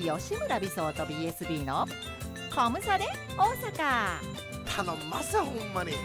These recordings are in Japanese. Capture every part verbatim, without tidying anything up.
吉村美聡と ビーエスビー のコムサで大阪。 頼んますほんまに。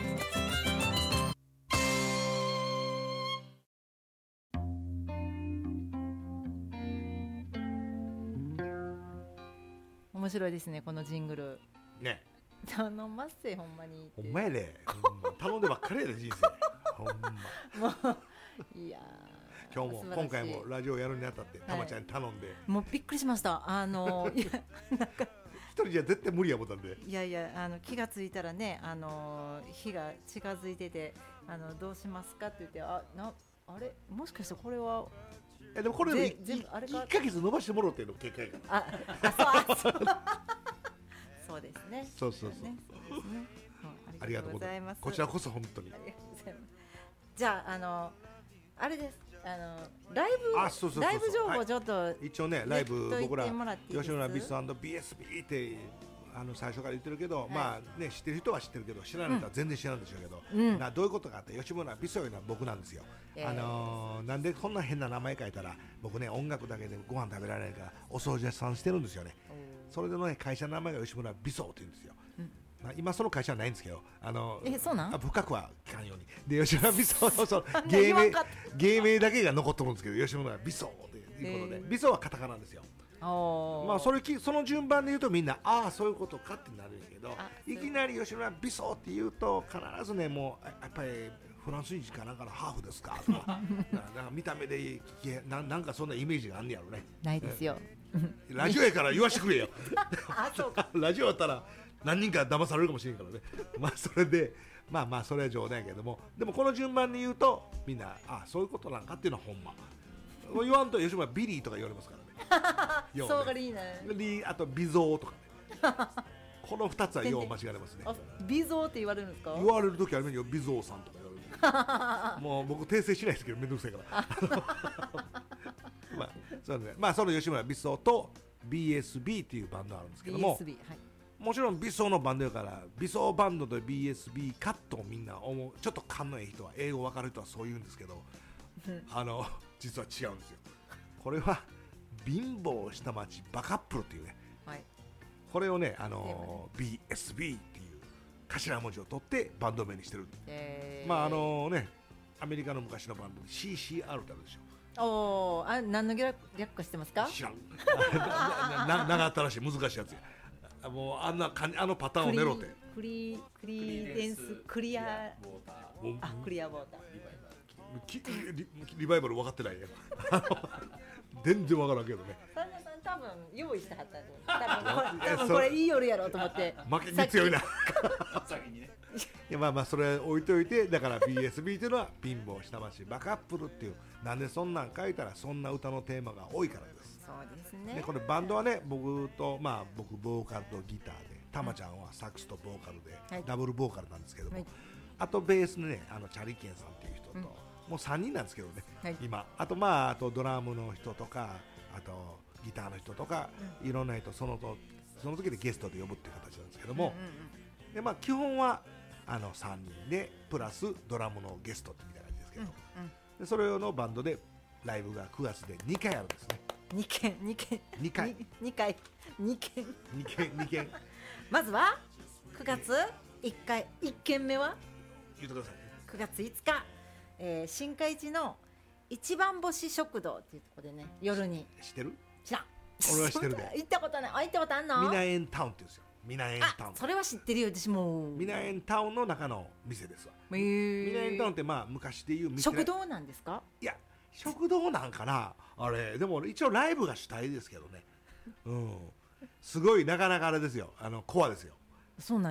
面白いですねこのジングルね。 頼んますせほんまにって。 ほんまやで、ほんま頼んでばっかりやで人生ほんま。 もういや今日も今回もラジオやるにあたってたまちゃんに頼んで、はい、 もうびっくりしました。あのいやなんか一人じゃ絶対無理や思ったんで、 いやいやあの気がついたらね、あの日が近づいてて、あのどうしますかって言って、あなあれもしかしてこれはえでもこれで全部あれかいっかげつ伸ばしてもろっていうの結果やから。 ああそうそうですね。 そうそうそう、 ね、そうですね。 ありがとうございます。こちらこそ本当にありがとうございます。 じゃああのあれです、あのライブあそうそうそうそう、 ライブ情報ちょっと、はい、 一応ねライブ僕ら吉村ビス&ビーエスビー ってあの最初から言ってるけど、はい、まあね知ってる人は知ってるけど知らない人は全然知らないんでしょうけど、うん、などういうことかって吉村ビスというのは僕なんですよ、えー、あのー、なんでこんな変な名前書いたら僕ね音楽だけでご飯食べられないからお掃除屋さんしてるんですよね。それでね会社の名前が吉村ビソって言うんですよ、うん、まあ、今その会社はないんですけど、あのえそうなんあ深くは聞かんようにで吉村ビソのそう芸名芸名だけが残ってるんですけど吉村ビソということで、えー、ビソはカタカナですよ。まあ、それきその順番で言うとみんなああそういうことかってなるんやけど、いきなり吉村ビソって言うと必ずねもうやっぱりフランス人かなんかのハーフですかとかなんか見た目で聞け な, なんかそんなイメージがあんねやろね。 ないですよラジオやから言わしてくれよあそうかラジオやったら何人か騙されるかもしれんからねまあそれでまあまあそれは冗談やけども、でもこの順番で言うとみんなあそういうことなんかっていうのはほんま言わんと吉村ビリーとか言われますからねそうがいいね。 リあとビゾーとかねこのふたつはよう間違えますね。 ビゾーって言われるんですか。 言われるときあるよビゾーさんとか言われるもう僕訂正しないですけどめんどくさいからまあそうね、まあその吉村ビゾーと ビーエスビー っていうバンドあるんですけども、 ビーエスビー、はい、 もちろんビソーのバンドやからビソーバンドと ビーエスビー カットをみんな思う。ちょっと勘のいい人は英語分かる人はそう言うんですけどあの実は違うんですよ。これは貧乏下町バカップルっていうね、はい、これをね、あのー、ビーエスビー っていう頭文字を取ってバンド名にしてる、えー、まああのねアメリカの昔のバンドで シーシーアール ってあるでしょ。 おー、あ何の略か知ってますか。 知らんな長ったらしい難しいやつや。もうあんなかあのパターンを狙ってクリクリデンスクリアウォーター、あクリアウォーターリ, リバイバル分かってないね全然分からんけどね。 サンナさん多分用意してはったと思う。多分これ多分これいい夜やろうと思って負けに強いな先にねいやまあまあそれ置いといて、だから ビーエスビー というのは貧乏下町バカップルっていう、なんでそんなん書いたらそんな歌のテーマが多いからです。 そうですね。 でこれバンドはね僕とまあ僕ボーカルとギターでたまちゃんはサックスとボーカルで、はい、ダブルボーカルなんですけども、はい、あとベースのねあのチャリケンさんっていう人と、うん、もうさんにんなんですけどね、はい、今あとまああとドラムの人とかあとギターの人とか、うん、いろんな人そのとその時でゲストで呼ぶっていう形なんですけども、うんうんうん、でまあ基本はあのさんにんでプラスドラムのゲストみたいな感じですけど、うんうん、でそれのバンドでライブがくがつでにかいあるんですね。 にけんにけんにかいにかいにけんにけんにけんまずはくがついっかいいっけんめは言ってください。 くがついつか、えー、新海地の一番星食堂っていうところでね夜に。 知ってる？ 知らん。 俺は知ってるで行ったことない。あ行ったことあんの？ ミナエンタウンって言うんですよ。ミナエンタウン。 それは知ってるよ私も。 ミナエンタウンの中の店ですわ。 へー。 ミナエンタウンってまあ昔でいう店。 食堂なんですか？ いや食堂なんかなあれ。でも一応ライブが主体ですけどね、うん、すごいなかなかあれですよ、あのコアですよ。 そうなん